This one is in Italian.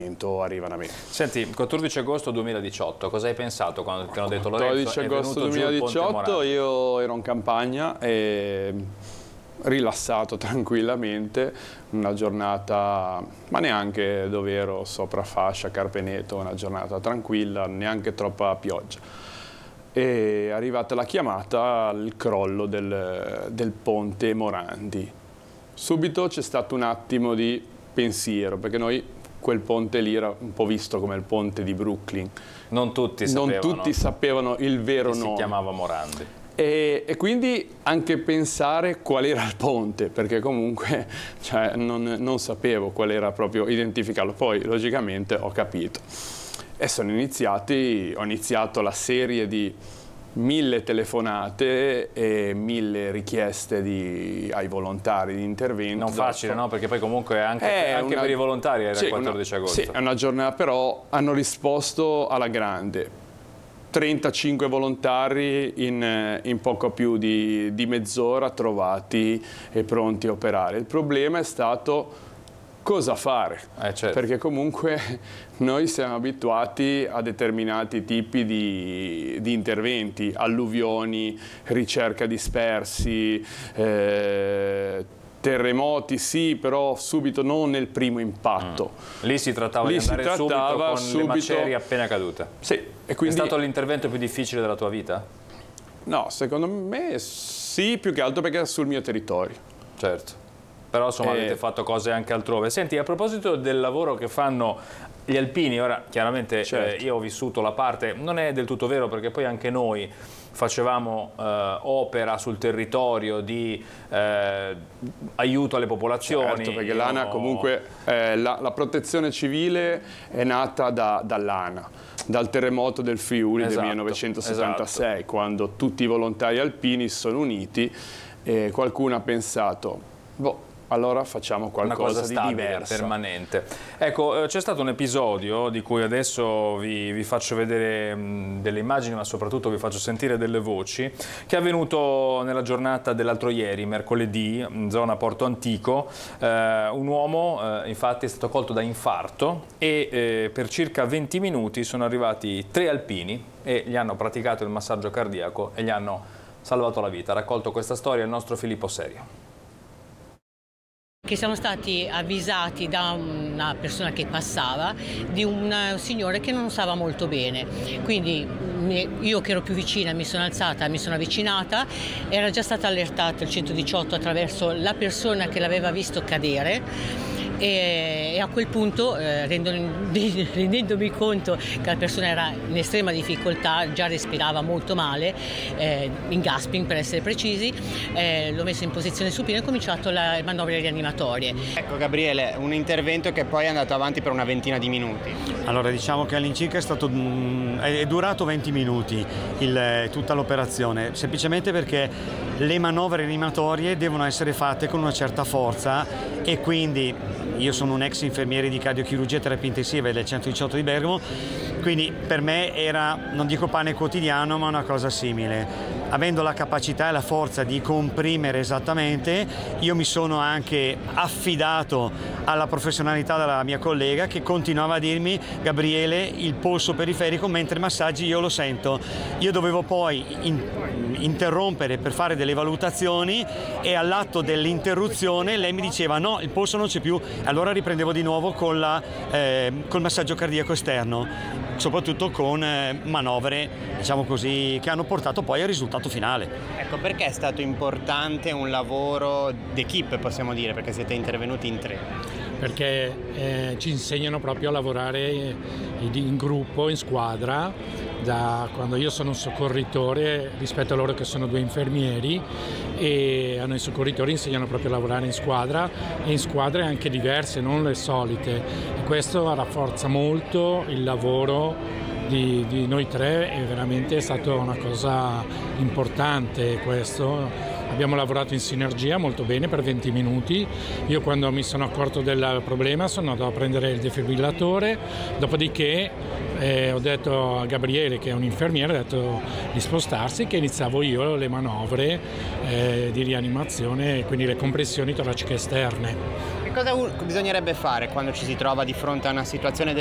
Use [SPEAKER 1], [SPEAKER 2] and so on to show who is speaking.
[SPEAKER 1] arrivano a me.
[SPEAKER 2] Senti, 14 agosto 2018, cosa hai pensato quando ti hanno detto Lorenzo
[SPEAKER 1] 14 agosto 2018 io ero in campagna e rilassato tranquillamente, una giornata, ma neanche dove ero sopra fascia, Carpeneto, una giornata tranquilla, neanche troppa pioggia. E è arrivata la chiamata al crollo del ponte Morandi. Subito c'è stato un attimo di pensiero, perché noi quel ponte lì era un po' visto come il ponte di Brooklyn.
[SPEAKER 2] Non tutti
[SPEAKER 1] sapevano il vero nome.
[SPEAKER 2] Si chiamava Morandi.
[SPEAKER 1] E quindi anche pensare qual era il ponte, perché comunque non sapevo qual era proprio identificarlo. Poi logicamente ho capito. E ho iniziato la serie di 1000 telefonate e 1000 richieste ai volontari di intervento.
[SPEAKER 2] Non facile, no? Perché poi comunque anche per i volontari era il 14 agosto.
[SPEAKER 1] Sì, è una giornata, però hanno risposto alla grande. 35 volontari in poco più di mezz'ora trovati e pronti a operare. Il problema è stato cosa fare,
[SPEAKER 2] certo.
[SPEAKER 1] Perché comunque noi siamo abituati a determinati tipi di interventi, alluvioni, ricerca dispersi, terremoti sì, però subito non nel primo impatto.
[SPEAKER 2] Lì si trattava di andare subito con le macerie appena cadute.
[SPEAKER 1] Sì. E quindi,
[SPEAKER 2] è stato l'intervento più difficile della tua vita?
[SPEAKER 1] No, secondo me sì, più che altro perché era sul mio territorio.
[SPEAKER 2] Certo. Però insomma avete fatto cose anche altrove. Senti, a proposito del lavoro che fanno gli alpini, ora chiaramente
[SPEAKER 1] certo.
[SPEAKER 2] Io ho vissuto la parte, non è del tutto vero perché poi anche noi facevamo opera sul territorio di aiuto alle popolazioni.
[SPEAKER 1] Certo, perché l'ANA comunque, la protezione civile è nata dall'ANA, dal terremoto del Friuli del 1976, quando tutti i volontari alpini si sono uniti e qualcuno ha pensato, allora facciamo qualcosa di diverso,
[SPEAKER 2] permanente. Ecco, c'è stato un episodio di cui adesso vi faccio vedere delle immagini, ma soprattutto vi faccio sentire delle voci, che è avvenuto nella giornata dell'altro ieri, mercoledì, in zona Porto Antico. Un uomo infatti è stato colto da infarto e per circa 20 minuti sono arrivati 3 alpini e gli hanno praticato il massaggio cardiaco e gli hanno salvato la vita. Ha raccolto questa storia il nostro Filippo Serio.
[SPEAKER 3] Che siamo stati avvisati da una persona che passava di un signore che non stava molto bene, quindi io che ero più vicina mi sono alzata, mi sono avvicinata, era già stata allertata il 118 attraverso la persona che l'aveva visto cadere e a quel punto rendendomi conto che la persona era in estrema difficoltà, già respirava molto male, in gasping per essere precisi, l'ho messo in posizione supina e ho cominciato le manovre rianimatorie.
[SPEAKER 4] Ecco Gabriele, un intervento che poi è andato avanti per una ventina di minuti.
[SPEAKER 5] Allora diciamo che all'incirca è durato 20 minuti tutta l'operazione, semplicemente perché le manovre rianimatorie devono essere fatte con una certa forza e quindi io sono un ex infermiere di cardiochirurgia e terapia intensiva del 118 di Bergamo, quindi per me era, non dico pane quotidiano, ma una cosa simile. Avendo la capacità e la forza di comprimere esattamente, io mi sono anche affidato alla professionalità della mia collega che continuava a dirmi: Gabriele, il polso periferico mentre massaggi io lo sento. Io dovevo poi interrompere per fare delle valutazioni e all'atto dell'interruzione lei mi diceva no, il polso non c'è più, allora riprendevo di nuovo col massaggio cardiaco esterno, soprattutto con manovre, diciamo così, che hanno portato poi al risultato finale.
[SPEAKER 4] Ecco, perché è stato importante un lavoro d'equipe, possiamo dire, perché siete intervenuti in 3?
[SPEAKER 6] Perché ci insegnano proprio a lavorare in gruppo, in squadra, da quando io sono un soccorritore rispetto a loro che sono 2 infermieri, e a noi soccorritori insegnano proprio a lavorare in squadra e in squadre anche diverse, non le solite, e questo rafforza molto il lavoro di noi 3 e veramente è stata una cosa importante questo. Abbiamo lavorato in sinergia molto bene per 20 minuti. Io quando mi sono accorto del problema sono andato a prendere il defibrillatore, dopodiché ho detto a Gabriele, che è un infermiere, ho detto di spostarsi, che iniziavo io le manovre di rianimazione, quindi le compressioni toraciche esterne.
[SPEAKER 4] Che cosa bisognerebbe fare quando ci si trova di fronte a una situazione